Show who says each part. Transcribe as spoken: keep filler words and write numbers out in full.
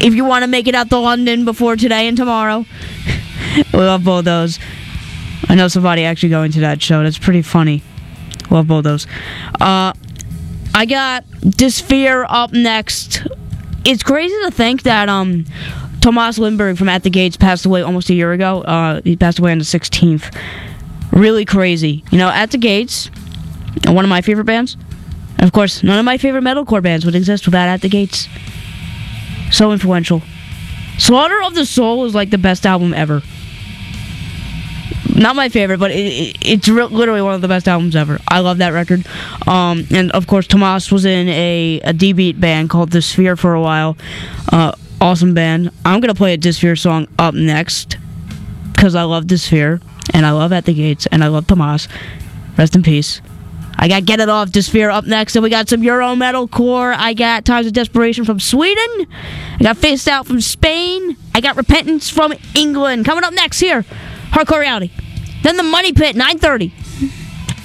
Speaker 1: if you want to make it out to London before today and tomorrow. We love both those. I know somebody actually going to that show. That's pretty funny. Love both those. Uh, I got Dysphere up next. It's crazy to think that um, Tomas Lindberg from At the Gates passed away almost a year ago. Uh, he passed away on the sixteenth. Really crazy. You know, At the Gates, one of my favorite bands. And of course, none of my favorite metalcore bands would exist without At the Gates. So influential. Slaughter of the Soul is like the best album ever. Not my favorite, but it, it, it's re- literally one of the best albums ever. I love that record. Um, and of course, Tomas was in a, a D-beat band called Dysphere for a while. Uh, awesome band. I'm going to play a Dysphere song up next because I love Dysphere, and I love At the Gates, and I love Tomas. Rest in peace. I got Get It Off Dysphere up next, and we got some Euro metalcore. I got Times of Desperation from Sweden. I got Faced Out from Spain. I got Repentance from England. Coming up next here, Hardcore Reality. Then the Money Pit, nine thirty.